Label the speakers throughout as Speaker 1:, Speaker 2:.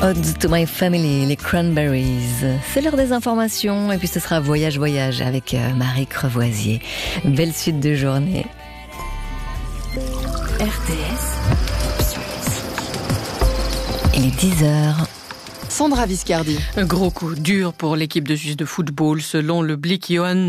Speaker 1: Ode to my family, les Cranberries. C'est l'heure des informations et puis ce sera Voyage avec Marie Crevoisier. Belle suite de journée. RTS. Il est 10h.
Speaker 2: Sandra Viscardi.
Speaker 3: Un gros coup dur pour l'équipe de Suisse de football. Selon le Blick,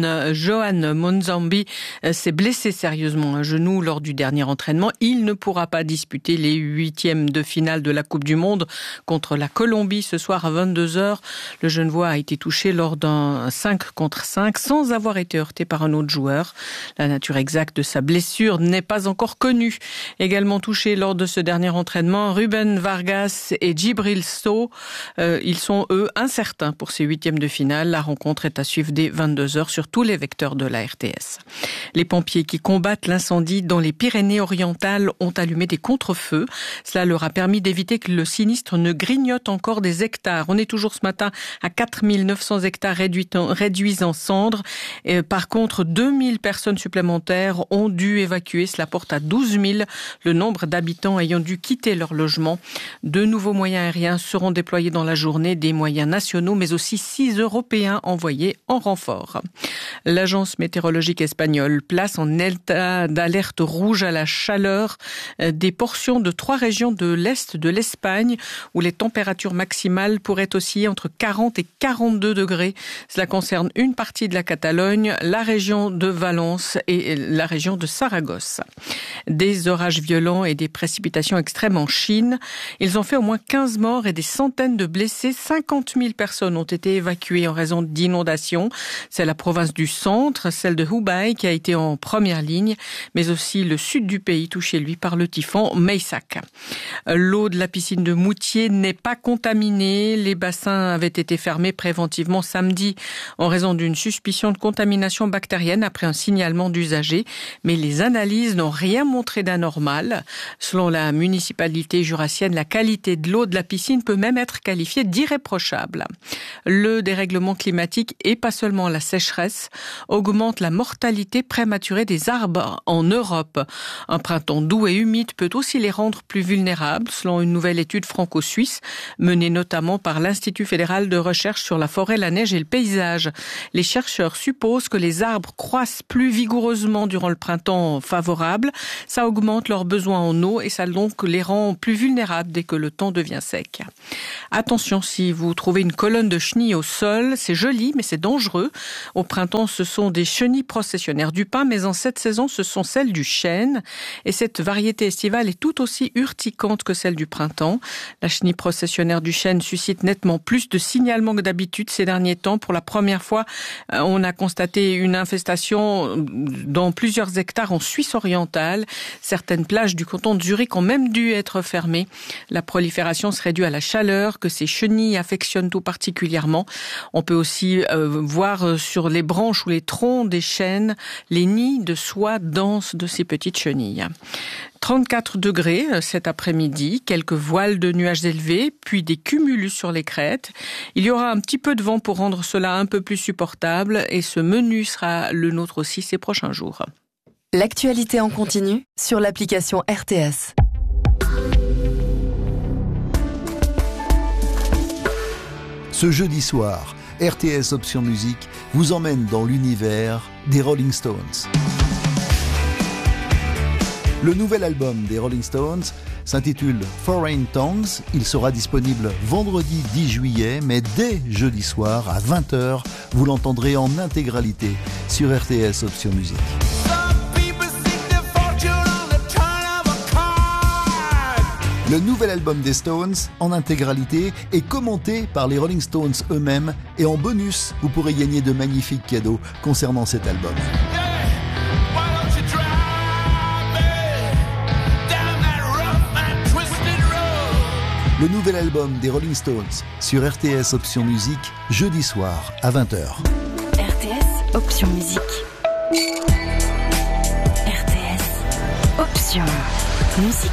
Speaker 3: Johan Monzambi s'est blessé sérieusement à un genou lors du dernier entraînement. Il ne pourra pas disputer les 8e de finale de la Coupe du Monde contre la Colombie ce soir à 22h. Le Genevois a été touché lors d'un 5 contre 5 sans avoir été heurté par un autre joueur. La nature exacte de sa blessure n'est pas encore connue. Également touché lors de ce dernier entraînement, Ruben Vargas et Djibril Sow. Ils sont, eux, incertains pour ces 8e de finale. La rencontre est à suivre dès 22h sur tous les vecteurs de la RTS. Les pompiers qui combattent l'incendie dans les Pyrénées-Orientales ont allumé des contre-feux. Cela leur a permis d'éviter que le sinistre ne grignote encore des hectares. On est toujours ce matin à 4900 hectares réduits en cendres. Par contre, 2000 personnes supplémentaires ont dû évacuer. Cela porte à 12 000 le nombre d'habitants ayant dû quitter leur logement. De nouveaux moyens aériens seront déployés dans la journée, des moyens nationaux, mais aussi 6 Européens envoyés en renfort. L'agence météorologique espagnole place en état d'alerte rouge à la chaleur des portions de 3 régions de l'est de l'Espagne où les températures maximales pourraient osciller entre 40 et 42 degrés. Cela concerne une partie de la Catalogne, la région de Valence et la région de Saragosse. Des orages violents et des précipitations extrêmes en Chine. Ils ont fait au moins 15 morts et des centaines de blessés. 50 000 personnes ont été évacuées en raison d'inondations. C'est la province du centre, celle de Hubei, qui a été en première ligne, mais aussi le sud du pays touché, lui, par le typhon Meisak. L'eau de la piscine de Moutier n'est pas contaminée. Les bassins avaient été fermés préventivement samedi en raison d'une suspicion de contamination bactérienne après un signalement d'usagers, mais les analyses n'ont rien montré d'anormal. Selon la municipalité jurassienne, la qualité de l'eau de la piscine peut même être qualifiée d'irréprochable. Le dérèglement climatique et pas seulement la sécheresse augmente la mortalité prématurée des arbres en Europe. Un printemps doux et humide peut aussi les rendre plus vulnérables, selon une nouvelle étude franco-suisse menée notamment par l'Institut fédéral de recherche sur la forêt, la neige et le paysage. Les chercheurs supposent que les arbres croissent plus vigoureusement durant le printemps favorable. Ça augmente leurs besoins en eau et ça donc les rend plus vulnérables dès que le temps devient sec. Attention, si vous trouvez une colonne de chenilles au sol, c'est joli mais c'est dangereux. Au printemps, ce sont des chenilles processionnaires du pin, mais en cette saison, ce sont celles du chêne. Et cette variété estivale est tout aussi urticante que celle du printemps. La chenille processionnaire du chêne suscite nettement plus de signalements que d'habitude ces derniers temps. Pour la première fois, on a constaté une infestation dans plusieurs hectares en Suisse orientale. Certaines plages du canton de Zurich ont même dû être fermées. La prolifération serait due à la chaleur que ces chenilles affectionnent tout particulièrement. On peut aussi voir sur les branches ou les troncs des chênes les nids de soie denses de ces petites chenilles. 34 degrés cet après-midi, quelques voiles de nuages élevés, puis des cumulus sur les crêtes. Il y aura un petit peu de vent pour rendre cela un peu plus supportable et ce menu sera le nôtre aussi ces prochains jours.
Speaker 2: L'actualité en continu sur l'application RTS.
Speaker 4: Ce jeudi soir, RTS Option Musique vous emmène dans l'univers des Rolling Stones. Le nouvel album des Rolling Stones s'intitule Foreign Tongues. Il sera disponible vendredi 10 juillet, mais dès jeudi soir à 20h, vous l'entendrez en intégralité sur RTS Option Musique. Le nouvel album des Stones, en intégralité, est commenté par les Rolling Stones eux-mêmes et en bonus, vous pourrez gagner de magnifiques cadeaux concernant cet album. Le nouvel album des Rolling Stones sur RTS Option Musique, jeudi soir à 20h.
Speaker 1: RTS Option Musique. RTS Option Musique.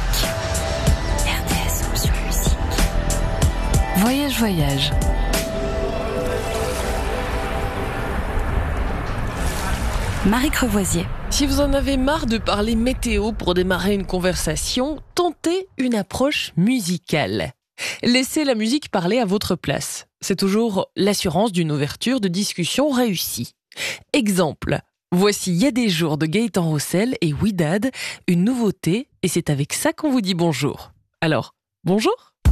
Speaker 1: Voyage. Marie Crevoisier.
Speaker 5: Si vous en avez marre de parler météo pour démarrer une conversation, tentez une approche musicale. Laissez la musique parler à votre place. C'est toujours l'assurance d'une ouverture de discussion réussie. Exemple, voici Il y a des jours de Gaëtan Roussel et Ouidad, une nouveauté, et c'est avec ça qu'on vous dit bonjour. Alors, bonjour ?